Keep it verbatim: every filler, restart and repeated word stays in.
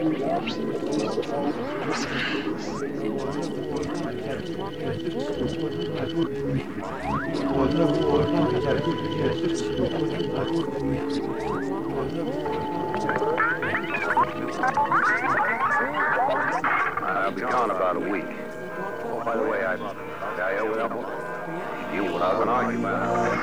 I'll be gone about a week. Oh, by the way, I, I owe you. You, I was an argument.